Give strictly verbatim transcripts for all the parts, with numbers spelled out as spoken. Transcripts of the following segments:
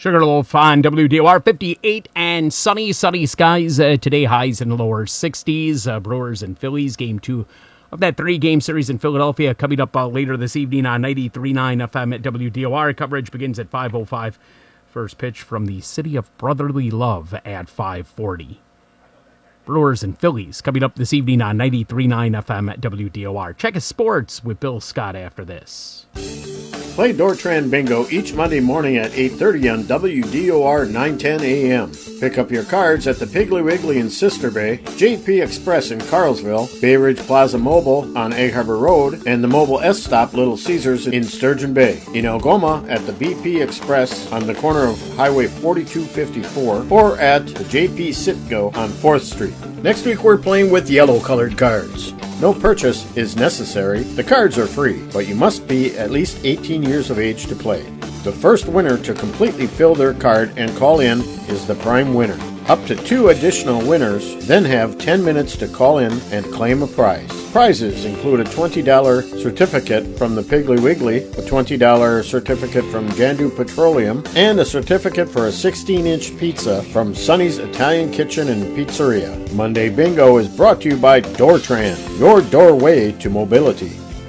Sugarloaf on W D O R, fifty-eight and sunny, sunny skies uh, today, highs in the lower sixties. Uh, Brewers and Phillies, game two of that three-game series in Philadelphia, coming up uh, later this evening on ninety-three point nine F M at W D O R. Coverage begins at five oh five. First pitch from the City of Brotherly Love at five forty. Brewers and Phillies coming up this evening on ninety-three point nine F M at W D O R. Check his sports with Bill Scott after this. Play Dortran Bingo each Monday morning at eight thirty on W D O R nine ten A M. Pick up your cards at the Piggly Wiggly in Sister Bay, J P Express in Carlsville, Bay Ridge Plaza Mobile on Egg Harbor Road, and the Mobile S-Stop Little Caesars in Sturgeon Bay. In Algoma at the B P Express on the corner of Highway forty-two fifty-four, or at the J P Sitco on fourth Street. Next week we're playing with yellow-colored cards. No purchase is necessary. The cards are free, but you must be at least eighteen years of age to play. The first winner to completely fill their card and call in is the prime winner. Up to two additional winners then have ten minutes to call in and claim a prize. Prizes include a twenty dollars certificate from the Piggly Wiggly, a twenty dollars certificate from Jandu Petroleum, and a certificate for a sixteen inch pizza from Sonny's Italian Kitchen and Pizzeria. Monday Bingo is brought to you by Dortran, your doorway to mobility.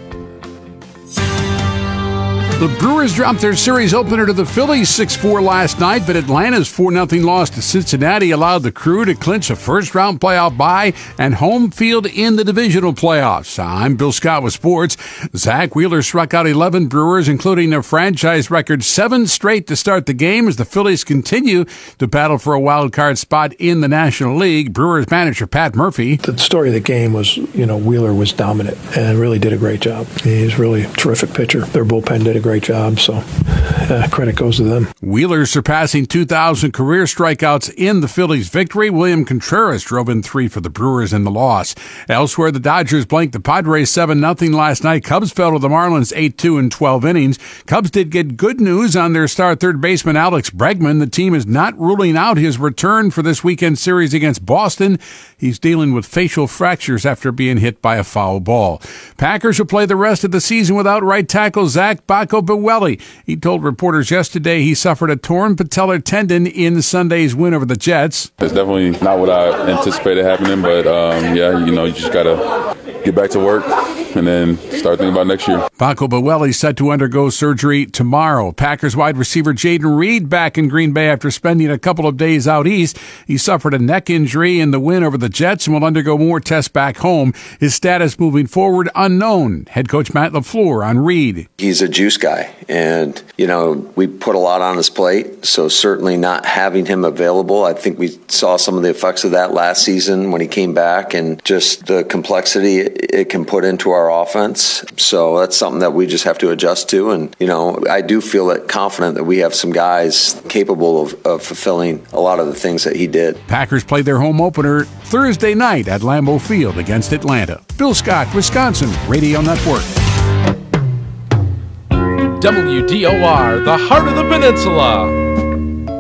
The Brewers dropped their series opener to the Phillies six four last night, but Atlanta's four nothing loss to Cincinnati allowed the Crew to clinch a first-round playoff bye and home field in the divisional playoffs. I'm Bill Scott with sports. Zach Wheeler struck out eleven Brewers, including a franchise record seven straight to start the game as the Phillies continue to battle for a wild card spot in the National League. Brewers manager Pat Murphy. The story of the game was, you know, Wheeler was dominant and really did a great job. He's really a terrific pitcher. Their bullpen did a great job, so uh, credit goes to them. Wheeler surpassing two thousand career strikeouts in the Phillies' victory. William Contreras drove in three for the Brewers in the loss. Elsewhere, the Dodgers blanked the Padres seven nothing last night. Cubs fell to the Marlins eight two in twelve innings. Cubs did get good news on their star third baseman Alex Bregman. The team is not ruling out his return for this weekend series against Boston. He's dealing with facial fractures after being hit by a foul ball. Packers will play the rest of the season without right tackle Zach Bacco Bewelli. He told reporters yesterday he suffered a torn patellar tendon in Sunday's win over the Jets. It's definitely not what I anticipated happening, but um, yeah, you know, you just got to get back to work and then start thinking about next year. Bacco Bewelli set to undergo surgery tomorrow. Packers wide receiver Jaden Reed back in Green Bay after spending a couple of days out east. He suffered a neck injury in the win over the Jets and will undergo more tests back home. His status moving forward unknown. Head coach Matt LaFleur on Reed. He's a juice guy, and, you know, we put a lot on his plate, so certainly not having him available. I think we saw some of the effects of that last season when he came back and just the complexity it can put into our offense. So that's something that we just have to adjust to. And, you know, I do feel that confident that we have some guys capable of, of fulfilling a lot of the things that he did. Packers play their home opener Thursday night at Lambeau Field against Atlanta. Bill Scott, Wisconsin Radio Network. W D O R, the heart of the peninsula.